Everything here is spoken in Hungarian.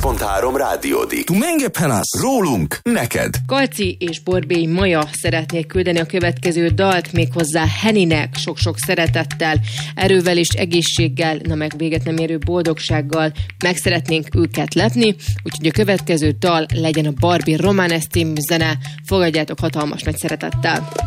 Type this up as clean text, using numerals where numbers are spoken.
98.3 Rádiódik. Tu menge penasz? Rólunk, neked. Kalci és Borbély Maja szeretnék küldeni a következő dalt, méghozzá Henninek sok-sok szeretettel, erővel és egészséggel, na meg véget nem érő boldogsággal meg szeretnénk őket lepni, úgyhogy a következő dal legyen a Barbie Romanes című zene, fogadjátok hatalmas nagy szeretettel.